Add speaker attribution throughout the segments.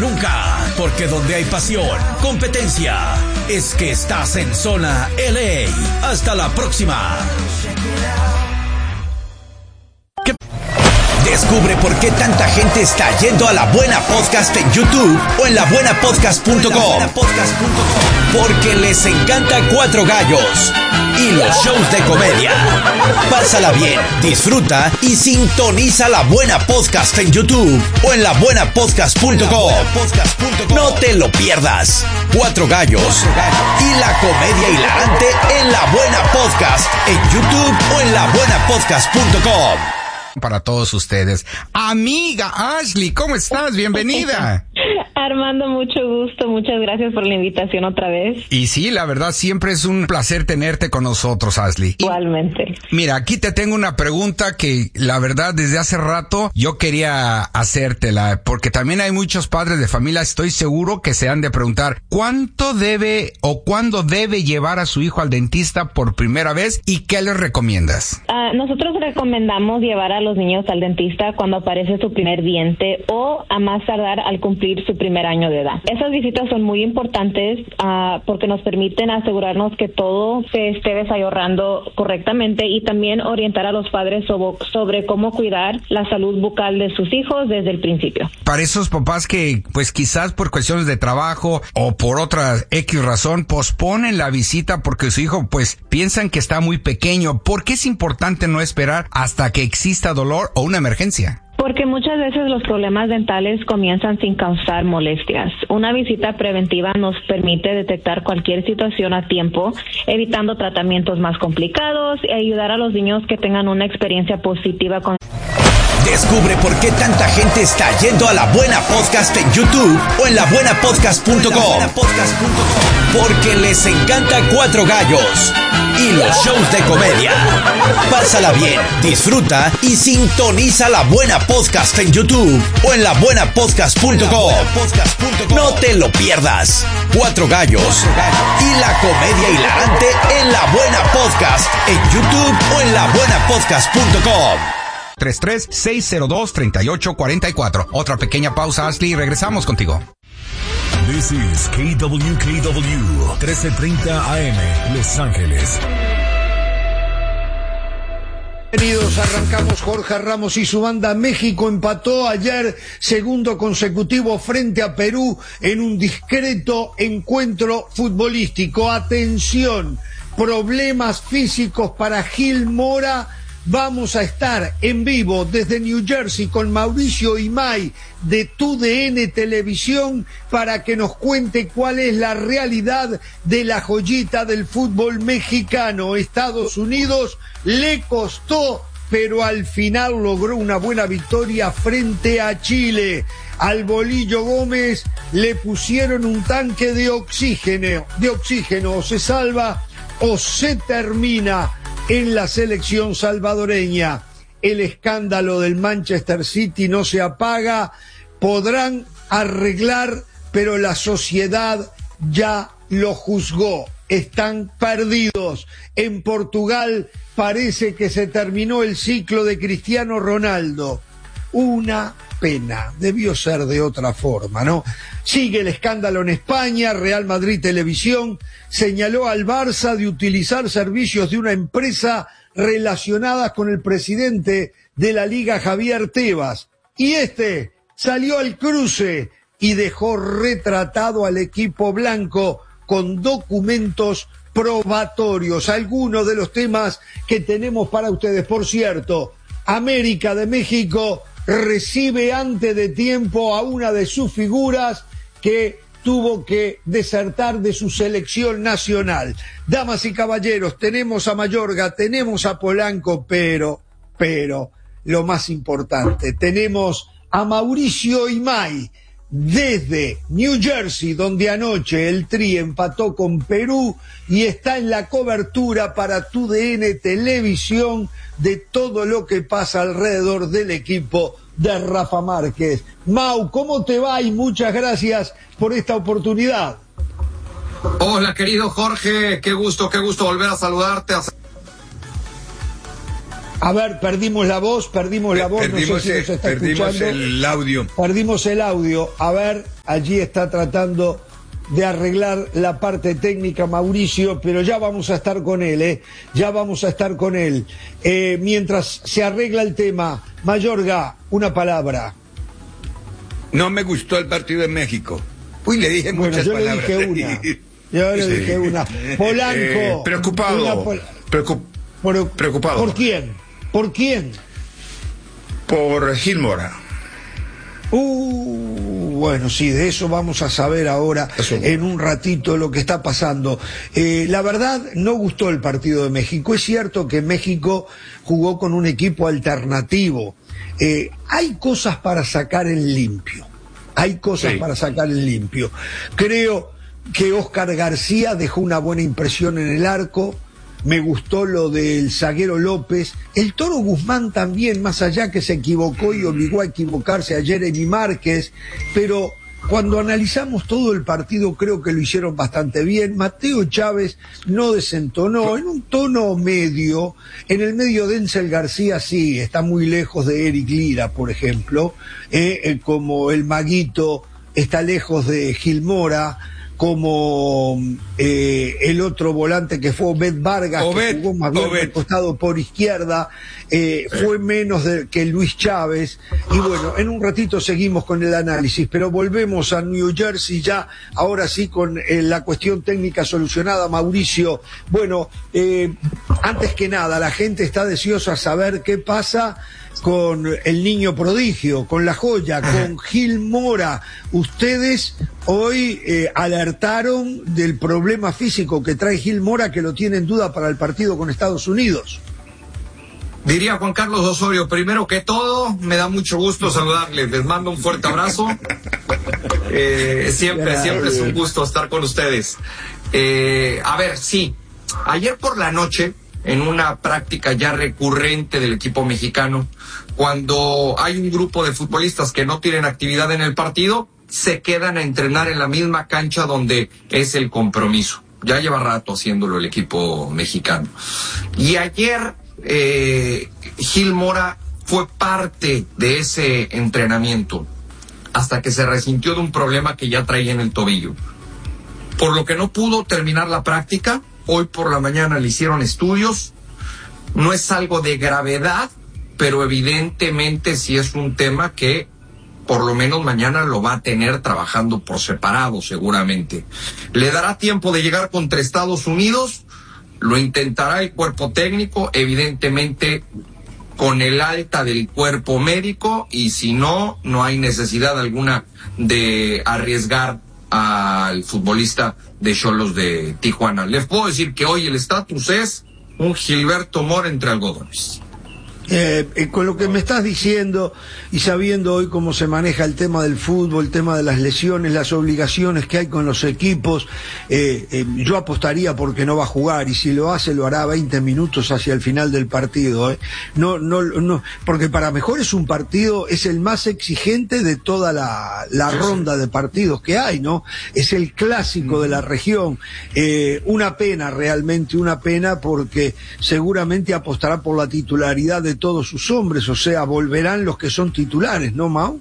Speaker 1: nunca, porque donde hay pasión, competencia, es que estás en Zona LA. Hasta la próxima. Descubre por qué tanta gente está yendo a La Buena Podcast en YouTube o en labuenapodcast.com. Porque les encanta Cuatro Gallos y los shows de comedia. Pásala bien, disfruta y sintoniza La Buena Podcast en YouTube o en labuenapodcast.com. No te lo pierdas. Cuatro Gallos y la comedia hilarante en La Buena Podcast en YouTube o en labuenapodcast.com.
Speaker 2: Para todos ustedes. Amiga Ashley, ¿cómo estás? Bienvenida.
Speaker 3: Armando, mucho gusto, muchas gracias por la invitación otra vez.
Speaker 2: Y sí, la verdad, siempre es un placer tenerte con nosotros, Ashley.
Speaker 3: Igualmente.
Speaker 2: Mira, aquí te tengo una pregunta que, la verdad, desde hace rato yo quería hacértela, porque también hay muchos padres de familia, estoy seguro que se han de preguntar, ¿cuánto debe o cuándo debe llevar a su hijo al dentista por primera vez y qué les recomiendas?
Speaker 3: Nosotros recomendamos llevar a los niños al dentista cuando aparece su primer diente o a más tardar al cumplir su primer año de edad. Esas visitas son muy importantes porque nos permiten asegurarnos que todo se esté desarrollando correctamente y también orientar a los padres sobre cómo cuidar la salud bucal de sus hijos desde el principio.
Speaker 2: Para esos papás que pues quizás por cuestiones de trabajo o por otra X razón posponen la visita porque su hijo pues piensan que está muy pequeño, ¿por qué es importante no esperar hasta que exista dolor o una emergencia?
Speaker 3: Porque muchas veces los problemas dentales comienzan sin causar molestias. Una visita preventiva nos permite detectar cualquier situación a tiempo, evitando tratamientos más complicados y ayudar a los niños que tengan una experiencia positiva con...
Speaker 1: Descubre por qué tanta gente está yendo a La Buena Podcast en YouTube o en labuenapodcast.com. Porque les encanta Cuatro Gallos y los shows de comedia. Pásala bien, disfruta y sintoniza La Buena Podcast en YouTube o en labuenapodcast.com. No te lo pierdas. Cuatro Gallos y la comedia hilarante en La Buena Podcast en YouTube o en labuenapodcast.com.
Speaker 2: 33-602-3844. Otra pequeña pausa, Ashley, y regresamos contigo.
Speaker 4: This is KWKW 1330 AM, Los Ángeles.
Speaker 5: Bienvenidos, arrancamos. Jorge Ramos y su banda. México empató ayer, segundo consecutivo frente a Perú en un discreto encuentro futbolístico. Atención, problemas físicos para Gil Mora. Vamos a estar en vivo desde New Jersey con Mauricio Imay de TUDN Televisión para que nos cuente cuál es la realidad de la joyita del fútbol mexicano. Estados Unidos le costó, pero al final logró una buena victoria frente a Chile. Al Bolillo Gómez le pusieron un tanque de oxígeno. O se salva o se termina en la selección salvadoreña. El escándalo del Manchester City no se apaga. Podrán arreglar, pero la sociedad ya lo juzgó. Están perdidos. En Portugal parece que se terminó el ciclo de Cristiano Ronaldo. Una pena, debió ser de otra forma, ¿no? Sigue el escándalo en España. Real Madrid Televisión señaló al Barça de utilizar servicios de una empresa relacionada con el presidente de la Liga, Javier Tebas. Y este salió al cruce y dejó retratado al equipo blanco con documentos probatorios. Algunos de los temas que tenemos para ustedes. Por cierto, América de México recibe antes de tiempo a una de sus figuras que tuvo que desertar de su selección nacional. Damas y caballeros, tenemos a Mayorga, tenemos a Polanco, pero, lo más importante, tenemos a Mauricio Imay desde New Jersey, donde anoche el Tri empató con Perú y está en la cobertura para TUDN Televisión de todo lo que pasa alrededor del equipo de Rafa Márquez. Mau, ¿cómo te va? Y muchas gracias por esta oportunidad.
Speaker 6: Hola, querido Jorge, qué gusto volver a saludarte.
Speaker 5: A ver, perdimos la voz, no sé si nos está
Speaker 7: perdimos
Speaker 5: escuchando.
Speaker 7: el audio.
Speaker 5: Perdimos el audio. A ver, allí está tratando de arreglar la parte técnica Mauricio, pero ya vamos a estar con él, ya vamos a estar con él. Mientras se arregla el tema, Mayorga, una palabra.
Speaker 7: No me gustó el partido de México. Uy, le dije muchas palabras.
Speaker 5: Yo le dije una. Polanco.
Speaker 7: Preocupado. Preocupado.
Speaker 5: ¿Por quién? ¿Por quién?
Speaker 7: Por Gilmora.
Speaker 5: Bueno, sí, de eso vamos a saber ahora en un ratito lo que está pasando. La verdad, no gustó el partido de México. Es cierto que México jugó con un equipo alternativo. Hay cosas para sacar en limpio. Para sacar en limpio. Creo que Óscar García dejó una buena impresión en el arco. Me gustó lo del zaguero López. El Toro Guzmán también, más allá que se equivocó y obligó a equivocarse a Jeremy Márquez, pero cuando analizamos todo el partido creo que lo hicieron bastante bien. Mateo Chávez no desentonó, en un tono medio. En el medio Denzel García sí, está muy lejos de Eric Lira, por ejemplo, como el Maguito está lejos de Gilmora, como el otro volante que fue Obed Vargas, que jugó más bien al costado por izquierda, fue menos que Luis Chávez. Y bueno, en un ratito seguimos con el análisis, pero volvemos a New Jersey ya, ahora sí con la cuestión técnica solucionada, Mauricio. Bueno, antes que nada, la gente está deseosa saber qué pasa con el niño prodigio, con la joya, con Gilmora. Ustedes hoy alertaron del problema físico que trae Gilmora, que lo tiene en duda para el partido con Estados Unidos.
Speaker 6: Diría Juan Carlos Osorio, primero que todo, me da mucho gusto saludarles, les mando un fuerte abrazo. Siempre es un gusto estar con ustedes. A ver, sí, ayer por la noche, en una práctica ya recurrente del equipo mexicano, cuando hay un grupo de futbolistas que no tienen actividad en el partido, se quedan a entrenar en la misma cancha donde es el compromiso. Ya lleva rato haciéndolo el equipo mexicano. Y ayer Gilmora fue parte de ese entrenamiento hasta que se resintió de un problema que ya traía en el tobillo, por lo que no pudo terminar la práctica. Hoy por la mañana le hicieron estudios. No es algo de gravedad, pero evidentemente sí es un tema que por lo menos mañana lo va a tener trabajando por separado seguramente. Le dará tiempo de llegar contra Estados Unidos, lo intentará el cuerpo técnico, evidentemente con el alta del cuerpo médico, y si no, no hay necesidad alguna de arriesgar al futbolista de Xolos de Tijuana. Les puedo decir que hoy el estatus es un Gilberto Mora entre algodones.
Speaker 5: Con lo que me estás diciendo y sabiendo hoy cómo se maneja el tema del fútbol, el tema de las lesiones, las obligaciones que hay con los equipos, yo apostaría porque no va a jugar, y si lo hace lo hará 20 minutos hacia el final del partido. No, porque para mejor es un partido, es el más exigente de toda la ronda de partidos que hay, ¿no? Es el clásico de la región. Una pena, realmente una pena, porque seguramente apostará por la titularidad de todos sus hombres, o sea, volverán los que son titulares, ¿no, Mau?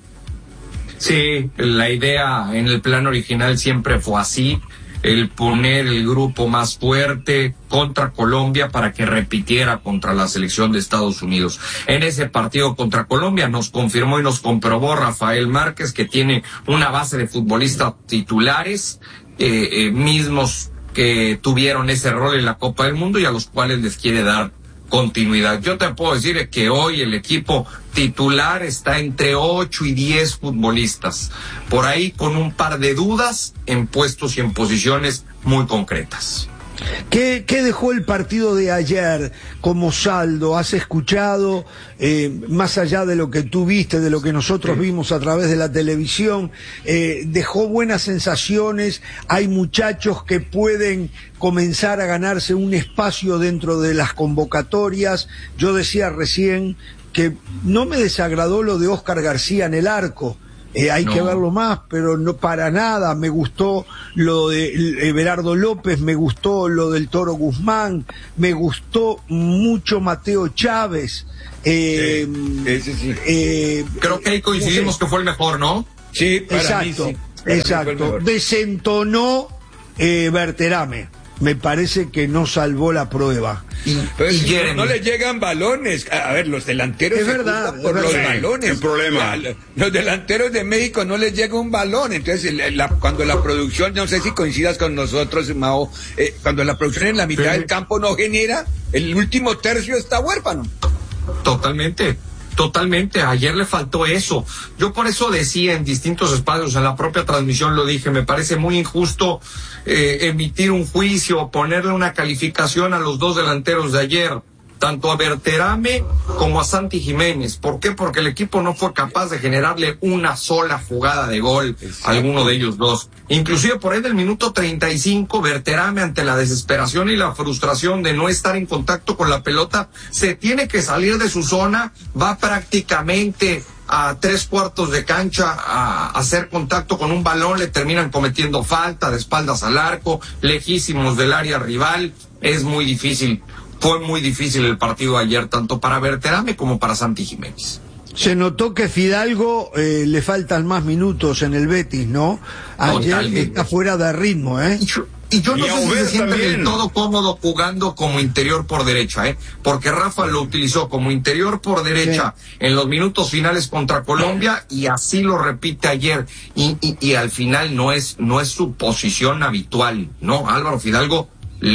Speaker 6: Sí, la idea en el plan original siempre fue así, el poner el grupo más fuerte contra Colombia para que repitiera contra la selección de Estados Unidos. En ese partido contra Colombia nos confirmó y nos comprobó Rafael Márquez que tiene una base de futbolistas titulares, mismos que tuvieron ese rol en la Copa del Mundo y a los cuales les quiere dar continuidad. Yo te puedo decir que hoy el equipo titular está entre 8 y 10 futbolistas, por ahí con un par de dudas en puestos y en posiciones muy concretas.
Speaker 5: ¿Qué dejó el partido de ayer como saldo? ¿Has escuchado, más allá de lo que tú viste, de lo que nosotros vimos a través de la televisión, dejó buenas sensaciones? ¿Hay muchachos que pueden comenzar a ganarse un espacio dentro de las convocatorias? Yo decía recién que no me desagradó lo de Óscar García en el arco. Hay que verlo más, pero no para nada. Me gustó lo de Everardo López, me gustó lo del Toro Guzmán, me gustó mucho Mateo Chávez.
Speaker 7: Ese sí.
Speaker 6: Creo que ahí coincidimos que fue el mejor, ¿no?
Speaker 7: Sí, para mí
Speaker 5: Exacto,
Speaker 7: sí. Para mí fue el
Speaker 5: exacto.
Speaker 7: mejor.
Speaker 5: Desentonó Berterame. Me parece que no salvó la prueba.
Speaker 7: Pero
Speaker 6: Y
Speaker 7: si
Speaker 6: Jeremy.
Speaker 7: no le llegan balones. A ver, los delanteros
Speaker 5: Es
Speaker 7: se
Speaker 5: verdad,
Speaker 7: juzgan por
Speaker 5: es
Speaker 7: los
Speaker 5: verdad.
Speaker 7: balones.
Speaker 8: El problema.
Speaker 7: Los delanteros de México no les llega un balón. Entonces, cuando la producción, no sé si coincidas con nosotros, Mao, cuando la producción en la mitad del campo no genera, el último tercio está huérfano.
Speaker 6: Totalmente, ayer le faltó eso. Yo por eso decía en distintos espacios, en la propia transmisión lo dije, me parece muy injusto emitir un juicio, ponerle una calificación a los dos delanteros de ayer, tanto a Berterame como a Santi Jiménez. ¿Por qué? Porque el equipo no fue capaz de generarle una sola jugada de gol a alguno de ellos dos. Inclusive por ahí del minuto 35, Berterame, ante la desesperación y la frustración de no estar en contacto con la pelota, se tiene que salir de su zona, va prácticamente a 3/4 de cancha a hacer contacto con un balón, le terminan cometiendo falta de espaldas al arco, lejísimos del área rival. Es muy difícil. Fue muy difícil el partido ayer, tanto para Berterame como para Santi Jiménez.
Speaker 5: Se notó que Fidalgo le faltan más minutos en el Betis, ¿no? Ayer
Speaker 6: Totalmente.
Speaker 5: está fuera de ritmo, ¿eh?
Speaker 6: Y yo no
Speaker 8: Y
Speaker 6: sé si
Speaker 8: Aubert
Speaker 6: se siente
Speaker 8: también.
Speaker 6: del todo cómodo jugando como interior por derecha, porque Rafa lo utilizó como interior por derecha en los minutos finales contra Colombia y así lo repite ayer. Y al final no es su posición habitual, ¿no? Álvaro Fidalgo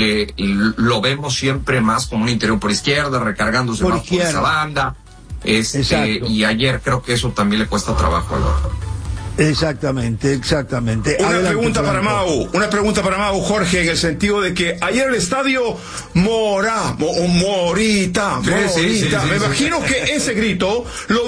Speaker 6: lo vemos siempre más como un interior por izquierda, recargándose
Speaker 5: Por
Speaker 6: más por esa
Speaker 5: izquierda.
Speaker 6: banda.
Speaker 5: Exacto.
Speaker 6: Y ayer creo que eso también le cuesta trabajo a Álvaro.
Speaker 5: Exactamente.
Speaker 8: Una
Speaker 5: Adelante,
Speaker 8: pregunta para
Speaker 5: Franco.
Speaker 8: Mau, Jorge, en el sentido de que ayer el estadio Morita.
Speaker 6: Sí,
Speaker 8: Me imagino que ese grito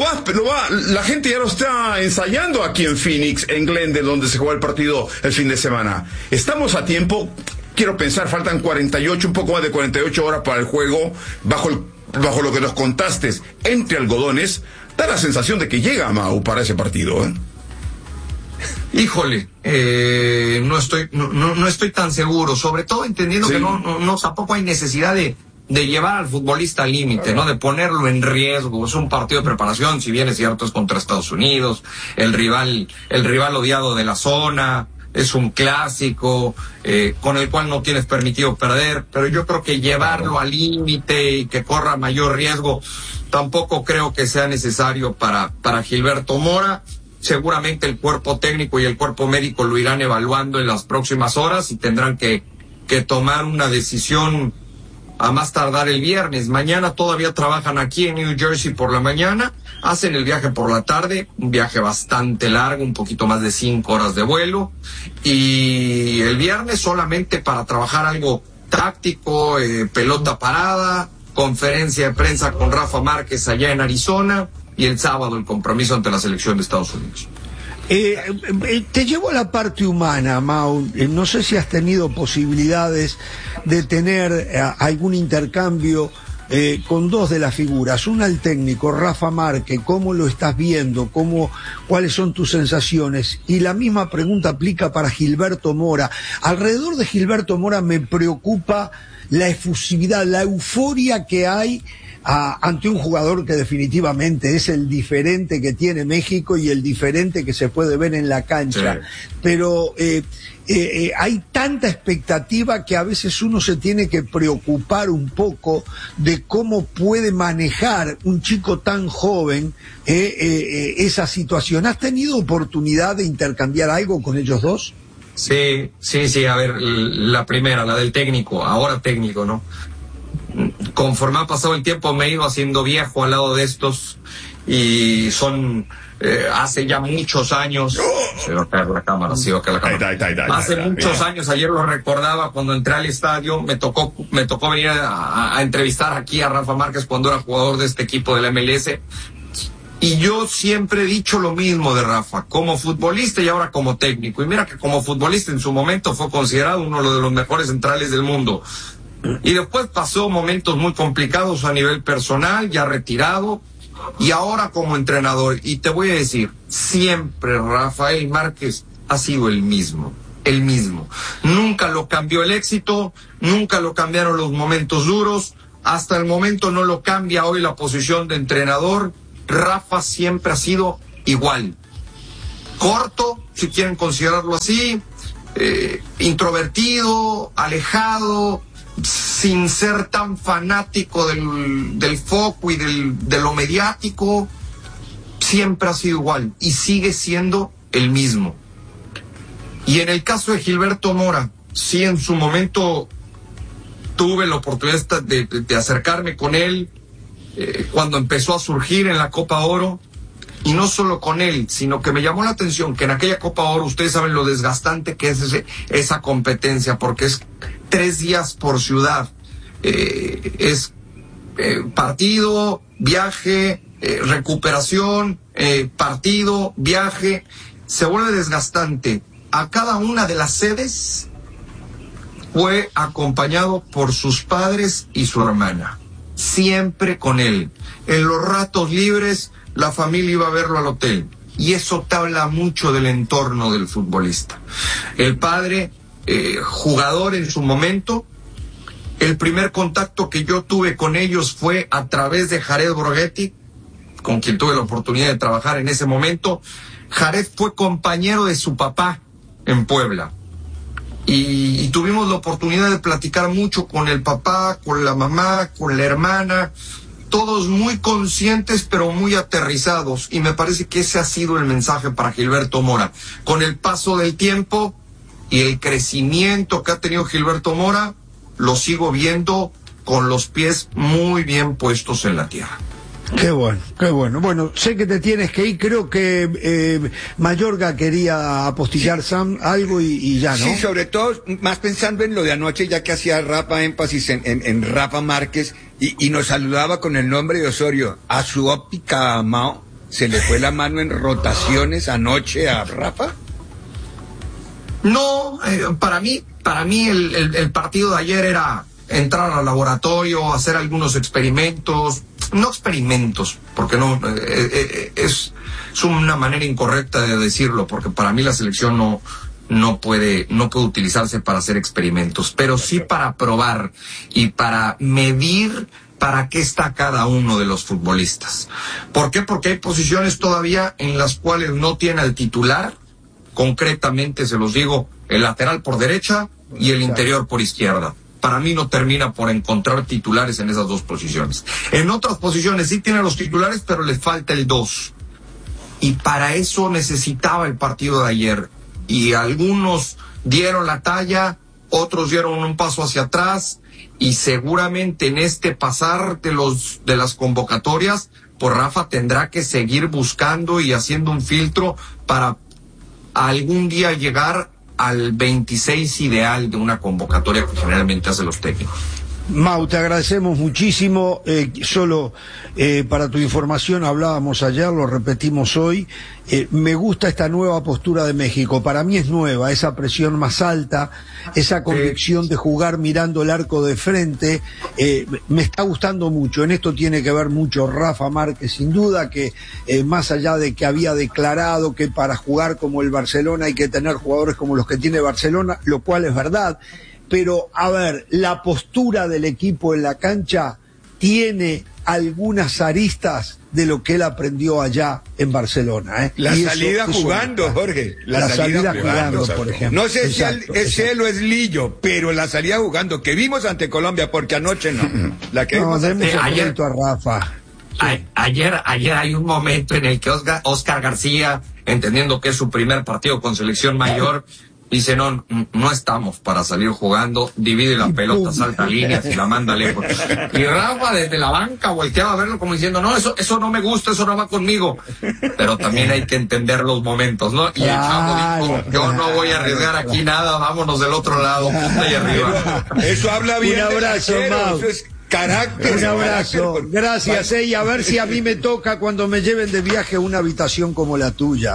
Speaker 8: la gente ya lo está ensayando aquí en Phoenix, en Glendale, donde se juega el partido el fin de semana. Estamos a tiempo, quiero pensar, faltan 48, un poco más de 48 horas para el juego, bajo lo que nos contaste, entre algodones, da la sensación de que llega Mau para ese partido, ¿eh?
Speaker 6: Híjole, no estoy tan seguro, sobre todo entendiendo que no tampoco hay necesidad de llevar al futbolista al límite, ¿no? De ponerlo en riesgo. Es un partido de preparación, si bien es cierto, es contra Estados Unidos, el rival odiado de la zona, es un clásico, con el cual no tienes permitido perder, pero yo creo que llevarlo al límite y que corra mayor riesgo, tampoco creo que sea necesario para Gilberto Mora. Seguramente el cuerpo técnico y el cuerpo médico lo irán evaluando en las próximas horas y tendrán que tomar una decisión a más tardar el viernes. Mañana todavía trabajan aquí en New Jersey por la mañana, hacen el viaje por la tarde, un viaje bastante largo, un poquito más de 5 horas de vuelo, y el viernes solamente para trabajar algo táctico, pelota parada, conferencia de prensa con Rafa Márquez allá en Arizona, y el sábado el compromiso ante la selección de Estados Unidos.
Speaker 5: Te llevo a la parte humana, Mau. No sé si has tenido posibilidades de tener algún intercambio con dos de las figuras. Una, el técnico, Rafa Márquez. ¿Cómo lo estás viendo? ¿Cuáles son tus sensaciones? Y la misma pregunta aplica para Gilberto Mora. Alrededor de Gilberto Mora me preocupa la efusividad, la euforia que hay ante un jugador que definitivamente es el diferente que tiene México y el diferente que se puede ver en la cancha. Sí. Pero hay tanta expectativa que a veces uno se tiene que preocupar un poco de cómo puede manejar un chico tan joven esa situación. ¿Has tenido oportunidad de intercambiar algo con ellos dos?
Speaker 6: Sí, a ver, la primera, la del técnico, ahora técnico, ¿no? Conforme ha pasado el tiempo me he ido haciendo viejo al lado de estos y son hace ya muchos años. Se va a caer la cámara, hace muchos años, ayer lo recordaba cuando entré al estadio, me tocó venir a entrevistar aquí a Rafa Márquez cuando era jugador de este equipo de la MLS. Y yo siempre he dicho lo mismo de Rafa, como futbolista y ahora como técnico. Y mira que como futbolista en su momento fue considerado uno de los mejores centrales del mundo. Y después pasó momentos muy complicados a nivel personal, ya retirado, y ahora como entrenador. Y te voy a decir, siempre Rafael Márquez ha sido el mismo. Nunca lo cambió el éxito, nunca lo cambiaron los momentos duros, hasta el momento no lo cambia hoy la posición de entrenador. Rafa siempre ha sido igual. Corto, si quieren considerarlo así, introvertido, alejado, sin ser tan fanático del foco y de lo mediático, siempre ha sido igual y sigue siendo el mismo. Y en el caso de Gilberto Mora, sí, en su momento tuve la oportunidad de acercarme con él cuando empezó a surgir en la Copa Oro, y no solo con él, sino que me llamó la atención que en aquella Copa Oro, ustedes saben lo desgastante que es esa competencia, porque es 3 días por ciudad, es partido, viaje, recuperación, partido, viaje, se vuelve desgastante. A cada una de las sedes fue acompañado por sus padres y su hermana, siempre con él. En los ratos libres, la familia iba a verlo al hotel, y eso te habla mucho del entorno del futbolista. El padre, jugador en su momento, el primer contacto que yo tuve con ellos fue a través de Jared Borghetti, con quien tuve la oportunidad de trabajar en ese momento. Jared fue compañero de su papá en Puebla, y tuvimos la oportunidad de platicar mucho con el papá, con la mamá, con la hermana, todos muy conscientes pero muy aterrizados, y me parece que ese ha sido el mensaje para Gilberto Mora. Con el paso del tiempo y el crecimiento que ha tenido Gilberto Mora, lo sigo viendo con los pies muy bien puestos en la tierra.
Speaker 5: Qué bueno, qué bueno. Bueno, sé que te tienes que ir, creo que Mayorga quería apostillar, Sam, algo y ya, ¿no?
Speaker 7: Sí, sobre todo, más pensando en lo de anoche, ya que hacía Rafa énfasis en Rafa Márquez, y nos saludaba con el nombre de Osorio. A su óptica, Mao, ¿se le fue la mano en rotaciones anoche a Rafa?
Speaker 6: No, para mí el partido de ayer era entrar al laboratorio, hacer algunos experimentos, no experimentos, porque no es una manera incorrecta de decirlo, porque para mí la selección no puede utilizarse para hacer experimentos, pero sí para probar y para medir para qué está cada uno de los futbolistas. ¿Por qué? Porque hay posiciones todavía en las cuales no tiene al titular, concretamente se los digo, el lateral por derecha y el interior por izquierda. Para mí no termina por encontrar titulares en esas dos posiciones. En otras posiciones sí tiene los titulares, pero le falta el 2. Y para eso necesitaba el partido de ayer. Y algunos dieron la talla, otros dieron un paso hacia atrás, y seguramente en este pasar de las convocatorias, pues Rafa tendrá que seguir buscando y haciendo un filtro para algún día llegar al 26 ideal de una convocatoria que generalmente hacen los técnicos.
Speaker 5: Mau, te agradecemos muchísimo. Solo para tu información, hablábamos ayer, lo repetimos hoy. Me gusta esta nueva postura de México. Para mí es nueva, esa presión más alta, esa convicción de jugar mirando el arco de frente. Me está gustando mucho. En esto tiene que ver mucho Rafa Márquez, sin duda, que más allá de que había declarado que para jugar como el Barcelona hay que tener jugadores como los que tiene Barcelona, lo cual es verdad. Pero, a ver, la postura del equipo en la cancha tiene algunas aristas de lo que él aprendió allá en Barcelona.
Speaker 7: La salida jugando, Jorge.
Speaker 5: La salida jugando, por ejemplo.
Speaker 7: No sé si es él o es Lillo, pero la salida jugando que vimos ante Colombia, porque anoche no. La que
Speaker 5: no, demos el crédito a Rafa.
Speaker 6: Sí. Ayer hay un momento en el que Oscar García, entendiendo que es su primer partido con selección mayor, dice, no estamos para salir jugando, divide la pelota, salta líneas y la manda lejos. Y Rafa desde la banca volteaba a verlo como diciendo, no, eso no me gusta, eso no va conmigo. Pero también hay que entender los momentos, ¿no? Y el chavo dijo, yo no voy a arriesgar aquí nada, vámonos del otro lado, ahí arriba.
Speaker 7: Eso habla bien.
Speaker 5: Un abrazo, Mau.
Speaker 7: Carácter.
Speaker 5: Un abrazo,
Speaker 7: carácter.
Speaker 5: gracias, y a ver si a mí me toca cuando me lleven de viaje a una habitación como la tuya,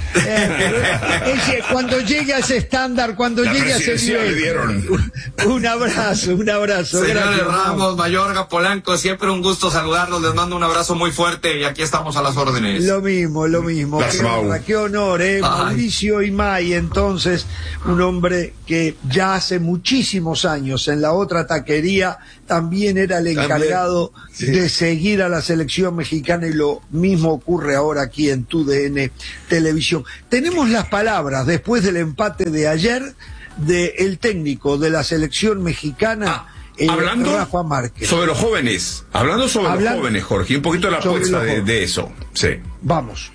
Speaker 5: cuando llegue a ese estándar, cuando
Speaker 8: La
Speaker 5: llegue a ese
Speaker 8: presidencial
Speaker 5: nivel.
Speaker 8: le dieron.
Speaker 5: Un abrazo,
Speaker 6: Señores
Speaker 5: gracias.
Speaker 6: Ramos, Mayorga, Polanco, siempre un gusto saludarlos, les mando un abrazo muy fuerte y aquí estamos a las órdenes.
Speaker 5: Lo mismo.
Speaker 8: Gracias,
Speaker 5: Qué honor, Mauricio Imay, entonces, un hombre que ya hace muchísimos años en la otra taquería también era el encargado de seguir a la selección mexicana, y lo mismo ocurre ahora aquí en TUDN Televisión. Tenemos las palabras después del empate de ayer del técnico de la selección mexicana,
Speaker 8: hablando
Speaker 5: Rafa Márquez.
Speaker 8: sobre los jóvenes, los jóvenes, Jorge, un poquito de la apuesta de eso. Sí.
Speaker 5: Vamos.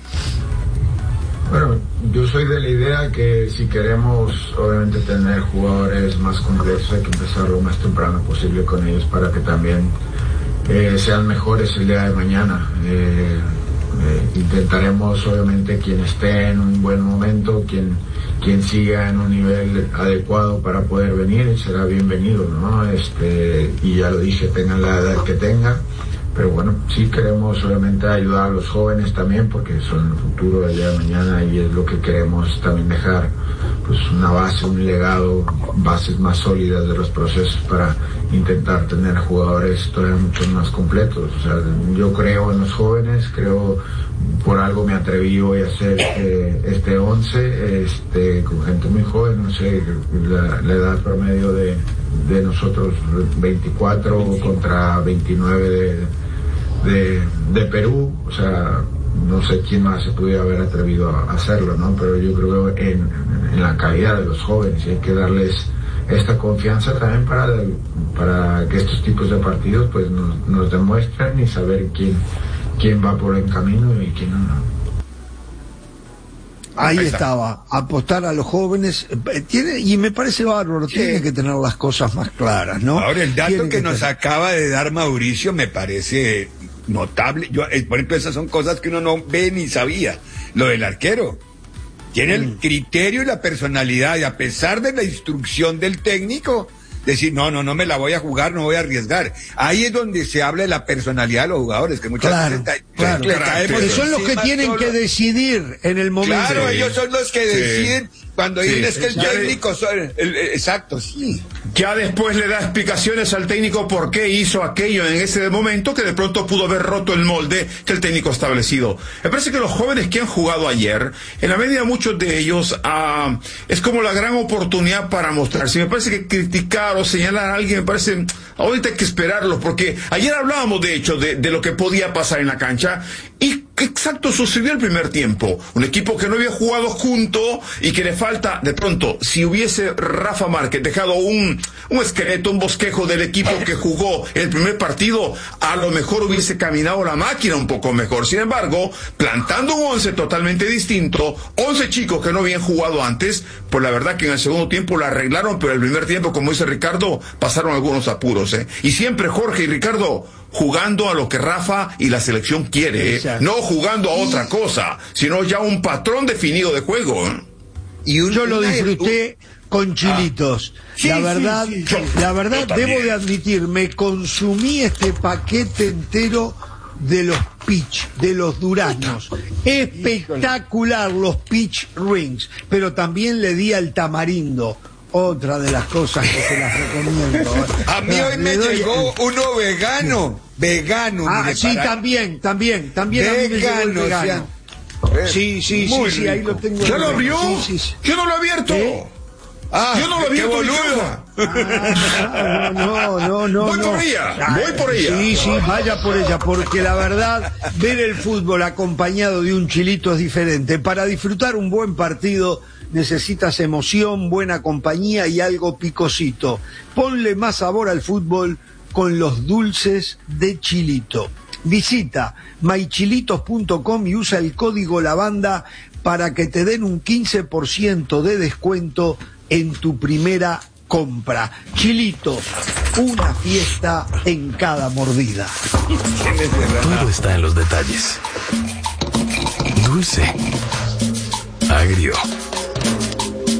Speaker 9: Bueno, yo soy de la idea que si queremos obviamente tener jugadores más completos hay que empezar lo más temprano posible con ellos para que también sean mejores el día de mañana. Intentaremos obviamente quien esté en un buen momento, quien siga en un nivel adecuado para poder venir será bienvenido, ¿no? Y ya lo dije, tengan la edad que tengan. Pero bueno, sí queremos obviamente ayudar a los jóvenes también porque son el futuro del día de mañana y es lo que queremos también dejar, pues una base, un legado, bases más sólidas de los procesos para intentar tener jugadores todavía mucho más completos. O sea, yo creo en los jóvenes, por algo me atreví hoy a hacer este 11 con gente muy joven, no sé, la edad promedio de nosotros 24 contra 29 de Perú, o sea, no sé quién más se pudiera haber atrevido a hacerlo, ¿no? Pero yo creo en la calidad de los jóvenes y hay que darles esta confianza también para que estos tipos de partidos pues nos demuestren y saber quién va por el camino y quién no.
Speaker 5: Ahí estaba, apostar a los jóvenes, y me parece bárbaro, tiene que tener las cosas más claras, ¿no?
Speaker 7: Ahora, el dato que nos acaba de dar Mauricio me parece notable. Por ejemplo, esas son cosas que uno no ve ni sabía. Lo del arquero. Tiene el criterio y la personalidad, y a pesar de la instrucción del técnico, decir, no me la voy a jugar, no voy a arriesgar. Ahí es donde se habla de la personalidad de los jugadores, que muchas veces le caemos
Speaker 5: que son los que
Speaker 7: encima
Speaker 5: tienen que decidir en el momento.
Speaker 7: Claro, ellos son los que deciden cuando dicen es que el técnico... Exacto, sí.
Speaker 8: Ya después le da explicaciones al técnico por qué hizo aquello en ese momento que de pronto pudo haber roto el molde que el técnico ha establecido. Me parece que los jóvenes que han jugado ayer, en la medida muchos de ellos, es como la gran oportunidad para mostrarse. Me parece que criticar o señalar a alguien, me parece, ahorita hay que esperarlo, porque ayer hablábamos de hecho de lo que podía pasar en la cancha, y exacto sucedió el primer tiempo. Un equipo que no había jugado junto y que le falta, de pronto, si hubiese Rafa Márquez dejado un esqueleto, un bosquejo del equipo que jugó el primer partido, a lo mejor hubiese caminado la máquina un poco mejor. Sin embargo, plantando un 11 totalmente distinto, 11 chicos que no habían jugado antes, pues la verdad que en el segundo tiempo la arreglaron, pero el primer tiempo, como dice Ricardo, pasaron algunos apuros, Y siempre Jorge y Ricardo jugando a lo que Rafa y la selección quiere, no jugando a otra cosa, sino ya un patrón definido de juego.
Speaker 5: Yo lo disfruté con chilitos. La verdad, debo de admitir, me consumí este paquete entero de los pitch, de los duraznos. Espectacular los pitch rings, pero también le di al tamarindo. Otra de las cosas que se las recomiendo.
Speaker 7: A mí hoy me llegó uno vegano.
Speaker 5: Mire, sí, también. Vegano, a mí me llegó el vegano. Sí, ahí lo tengo.
Speaker 8: ¿Ya lo abrió?
Speaker 5: Sí.
Speaker 8: Yo no lo he abierto. Yo no lo he abierto.
Speaker 7: Boludo.
Speaker 5: No.
Speaker 8: Voy por ella.
Speaker 5: Sí, vaya por ella, porque la verdad, ver el fútbol acompañado de un chilito es diferente. Para disfrutar un buen partido necesitas emoción, buena compañía y algo picosito. Ponle más sabor al fútbol con los dulces de Chilito. Visita mychilitos.com y usa el código LAVANDA para que te den un 15% de descuento en tu primera compra. Chilitos, una fiesta en cada mordida.
Speaker 4: Todo está en los detalles. Dulce, agrio,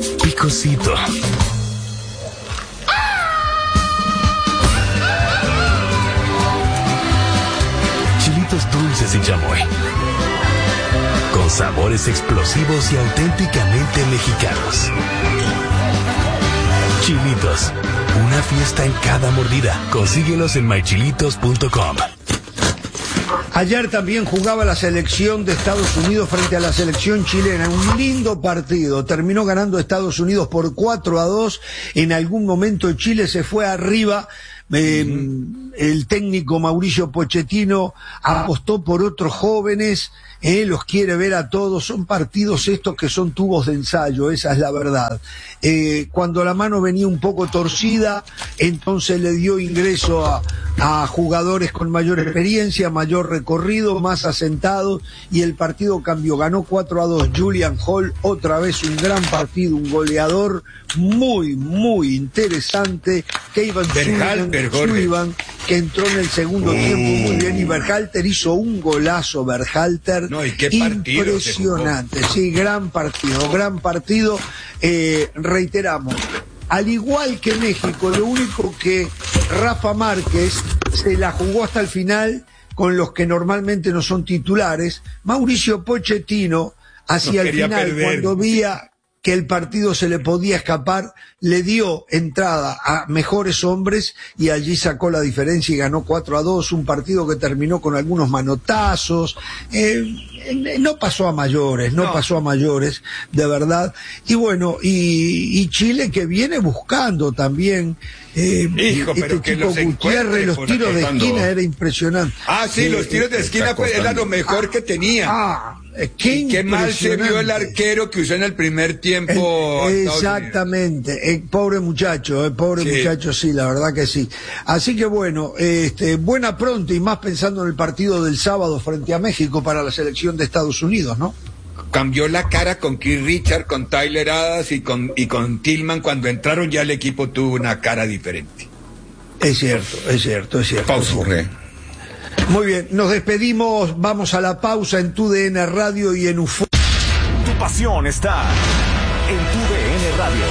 Speaker 4: picosito. frijoles y chamoy. Con sabores explosivos y auténticamente mexicanos. Chilitos, una fiesta en cada mordida. Consíguelos en mychilitos.com.
Speaker 5: Ayer también jugaba la selección de Estados Unidos frente a la selección chilena. Un lindo partido. Terminó ganando Estados Unidos por 4-2. En algún momento Chile se fue arriba. El técnico Mauricio Pochettino apostó por otros jóvenes, los quiere ver a todos. Son partidos estos que son tubos de ensayo, esa es la verdad. Cuando la mano venía un poco torcida, entonces le dio ingreso a jugadores con mayor experiencia, mayor recorrido, más asentados, y el partido cambió. Ganó 4-2 Julian Hall, otra vez un gran partido, un goleador muy, muy interesante. Kevin Sullivan, que entró en el segundo tiempo muy bien, y Berhalter hizo un golazo, Berhalter.
Speaker 7: No, ¿y qué partido?
Speaker 5: Impresionante, sí, gran partido. Reiteramos, al igual que México, lo único que Rafa Márquez se la jugó hasta el final con los que normalmente no son titulares. Mauricio Pochettino hacia el final, cuando veía que el partido se le podía escapar, le dio entrada a mejores hombres y allí sacó la diferencia y ganó 4-2, un partido que terminó con algunos manotazos. No pasó a mayores, de verdad. Y bueno, y Chile, que viene buscando también,
Speaker 7: pero que los
Speaker 5: Gutiérrez, los tiros de esquina era impresionante.
Speaker 7: Sí, los tiros de esquina era lo mejor que tenía. Qué mal se vio el arquero que usó en el primer tiempo.
Speaker 5: Exactamente, pobre muchacho, muchacho, sí, la verdad que sí. Así que bueno, buena pronto, y más pensando en el partido del sábado frente a México para la selección de Estados Unidos, ¿no?
Speaker 7: Cambió la cara con Keith Richards, con Tyler Adams y con Tillman. Cuando entraron ya el equipo tuvo una cara diferente.
Speaker 5: Es cierto.
Speaker 8: Pausa, Jorge.
Speaker 5: Muy bien, nos despedimos, vamos a la pausa en TUDN Radio y en UFO.
Speaker 1: Tu pasión está en TUDN Radio.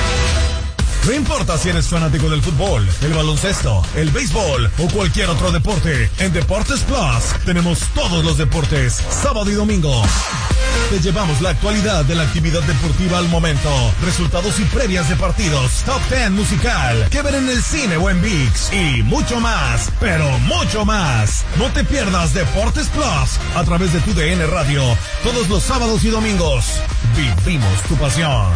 Speaker 10: No importa si eres fanático del fútbol, el baloncesto, el béisbol o cualquier otro deporte, en Deportes Plus tenemos todos los deportes, sábado y domingo. Te llevamos la actualidad de la actividad deportiva al momento, resultados y previas de partidos, top 10 musical, que ver en el cine o en ViX, y mucho más, pero mucho más. No te pierdas Deportes Plus a través de TUDN Radio, todos los sábados y domingos. Vivimos tu pasión.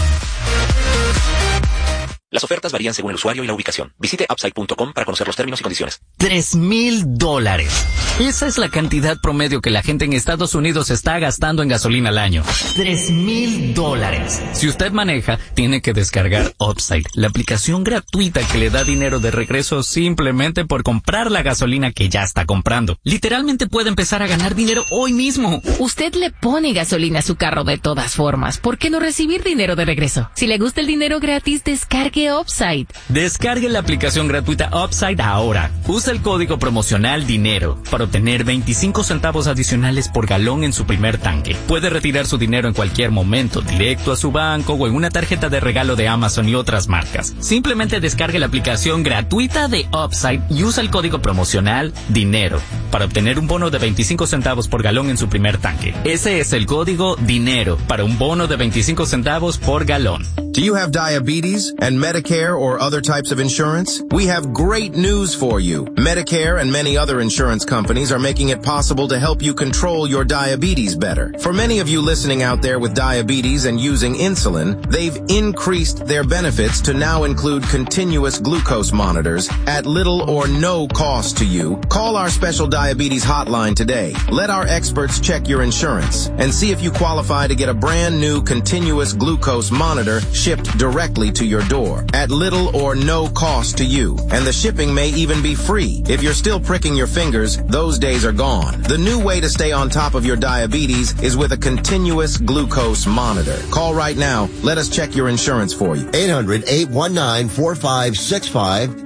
Speaker 11: Las ofertas varían según el usuario y la ubicación. Visite Upside.com para conocer los términos y condiciones.
Speaker 12: $3,000. Esa es la cantidad promedio que la gente en Estados Unidos está gastando en gasolina al año. $3,000. Si usted maneja, tiene que descargar Upside, la aplicación gratuita que le da dinero de regreso simplemente por comprar la gasolina que ya está comprando. Literalmente puede empezar a ganar dinero hoy mismo.
Speaker 13: Usted le pone gasolina a su carro de todas formas. ¿Por qué no recibir dinero de regreso? Si le gusta el dinero gratis, descargue Upside.
Speaker 12: Descargue la aplicación gratuita Upside ahora. Usa el código promocional DINERO para obtener 25 centavos adicionales por galón en su primer tanque. Puede retirar su dinero en cualquier momento, directo a su banco o en una tarjeta de regalo de Amazon y otras marcas. Simplemente descargue la aplicación gratuita de Upside y usa el código promocional DINERO para obtener un bono de 25 centavos por galón en su primer tanque. Ese es el código DINERO para un bono de 25 centavos por galón.
Speaker 14: Do you have diabetes and Medicare or other types of insurance? We have great news for you. Medicare and many other insurance companies are making it possible to help you control your diabetes better. For many of you listening out there with diabetes and using insulin, they've increased their benefits to now include continuous glucose monitors at little or no cost to you. Call our special diabetes hotline today. Let our experts check your insurance and see if you qualify to get a brand new continuous glucose monitor shipped directly to your door at little or no cost to you. And the shipping may even be free. If you're still pricking your fingers, those days are gone. The new way to stay on top of your diabetes is with a continuous glucose monitor. Call right now. Let us check your insurance for you.
Speaker 15: 800-819-4565.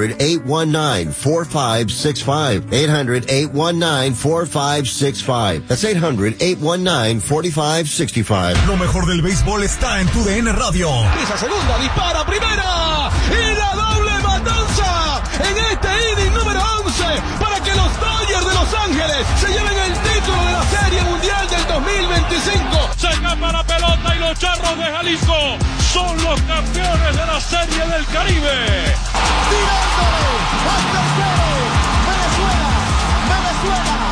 Speaker 15: 800-819-4565. 800-819-4565. That's 800-819-4565.
Speaker 10: Lo mejor del béisbol está en TUDN Radio.
Speaker 16: Pisa segunda, dispara primera y la doble matanza en este inning número 11 para que los Dodgers de Los Ángeles se lleven el título.
Speaker 17: Charros de Jalisco son los campeones de la Serie del Caribe.
Speaker 16: Tirándole al tercero. Venezuela